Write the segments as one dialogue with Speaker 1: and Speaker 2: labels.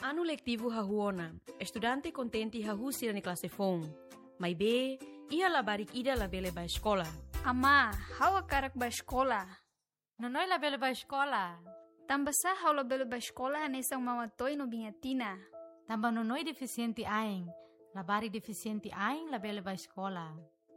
Speaker 1: Ano letivo hahuona, estudante contenti hahusi na klase fong. May be, ia labarik ida labele ba escola.
Speaker 2: Ama, hawa karak ba escola?
Speaker 3: Nonoy labele ba escola?
Speaker 2: Tambasa hawa labele ba escola anesang mamatoy no bingatina.
Speaker 3: Tamba nonoy deficiente aing. Labari deficiente aing labele ba escola.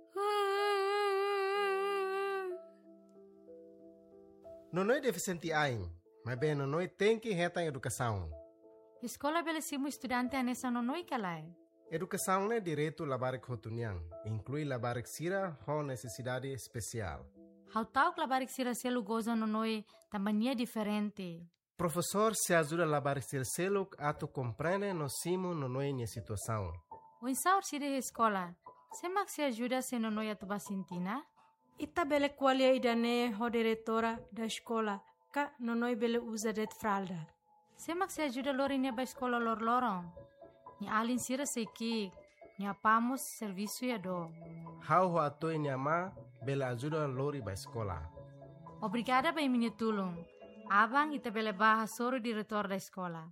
Speaker 4: Nonoy deficiente aing, mas bem nonoy tem que reta educação.
Speaker 3: Escola belesimo estudante anesa nonoy kalay.
Speaker 4: Educação é direito labarik hotuniang, inclui labarik sira ho necessidade especial.
Speaker 3: How tau labarik sira selu goza nonoy tambania diferente.
Speaker 4: Professor se ajuda labarik sira seluk atu compreende no simo nonoy nia situação.
Speaker 3: O insaur sira escola, semak se ajuda se nonoy atuba sintina?
Speaker 5: Ita bele qualia idane ho diretora da escola, ka nonoy bele usa det fralda.
Speaker 3: Semak se ajuda lori nia ba escola lor lorong. Ni alin sira seiki, ni apamos serviço ya do.
Speaker 4: How ho atoi nia ma bele ajuda lori ba escola.
Speaker 3: Obrigada ba minha tulung. Abang ita bele baha soro diretor da escola.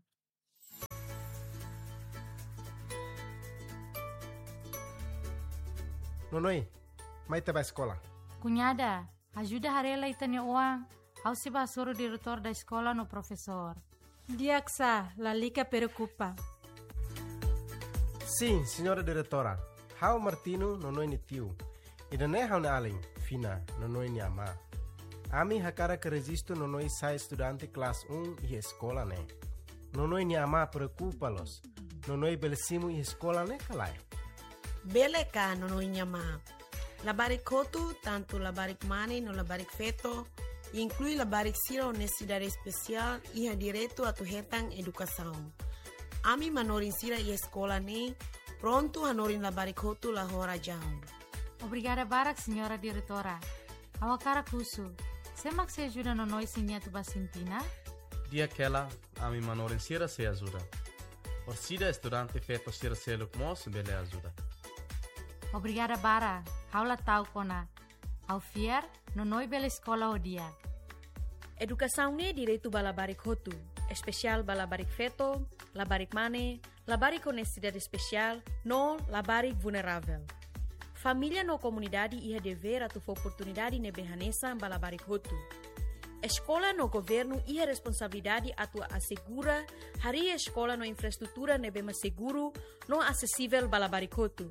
Speaker 4: Nonoy, mai te ba escola.
Speaker 3: Cunhada, ajuda harela ita nia uang. Au se ba soro diretor da escola no professor.
Speaker 5: Diaksa, la lica preocupa.
Speaker 4: Sim, senhora diretora. How Martino nonoy ni tio. Ida ne how na aling, fina, nonoy ni ama. Ami hakara que registro nonoy sai estudante classe 1 e escola ne. Nonoy ni ama preocupa-los. Nonoy belesimo e escola ne kalai.
Speaker 6: Bele ka nonoy nyama. Labarik kotu, tanto labarik mani no labarik feto, inclui labarik sira necessidade especial e ha direito a tu hetang educação. Ami manorin sira e escola ne, pronto hanorin labarik kotu la hora jam.
Speaker 3: Obrigada barak, senhora diretora. Awakara kusu. Semak se ajuda nonoy sinha tu basintina?
Speaker 7: Dia aquela, ami manorin sira se ajuda. Orsida estudante feto sira seluk mos bele ajuda.
Speaker 3: Obrigada bara. Haula tau kona. Au fier, nonoy bele escola o dia.
Speaker 1: Educação ne direito ba labarik hotu, especial ba labarik feto, labarik mane, labarik com necessidade especial, no labarik vulnerável. Família no comunidade ia dever a tu oportunidade ne behanesa ba labarik hotu. Escola no governo ia responsabilidade a tu assegura hari escola no infraestrutura ne bema seguro, no acessível ba labarik hotu.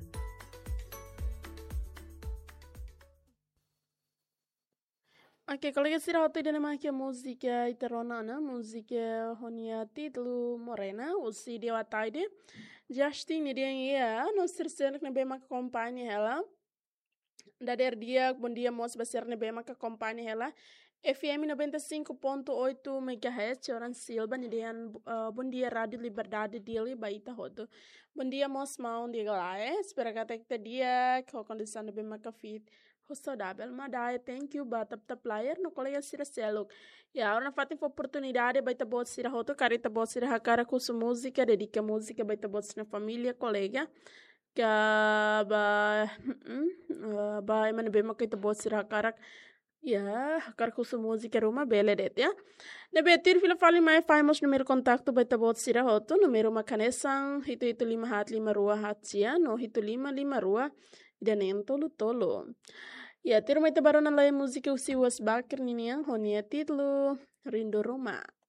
Speaker 8: Oke, kalau kita rauh tidak nama kia musika iterona na musika honia título Morena, usi dia watai de. Justin ni dia ia, no terceiro que nebe maka companhia ela. Dader dia, bom dia mos baser nebe maka companhia ela. FM 95.8 MHz, Oran Silva, ni dia bom dia Rádio Liberdade dele, baita hoto. Bom dia mos mau dia galai, espera kata kita dia, kau kondisi nebe maka fit. Saudável, madai, thank you, tap player no colega sira seluk. Ya, ora fatin oportunidade baita bot sira hoto, carita bot sira hakara com sua música, dedica música baita bot sira família, colega. Que ba emane bema kita bot sira hakara. Ya, hakara com sua música ruma bela det, ya. Na betir fila fali mai faimos número contato baita bot sira hoto, número makanesang hito 5 rua hatia, no hito 5 rua. Dan yang tolo. Ya, tiro mai tabaron na lay musika usi was bakir nini yang honia titlo Rindu Roma.